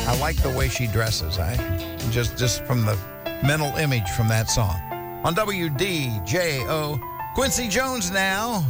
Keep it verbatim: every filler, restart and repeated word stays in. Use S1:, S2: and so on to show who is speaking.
S1: I like the way she dresses. I just just from the mental image from that song. On W D J O, Quincy Jones now.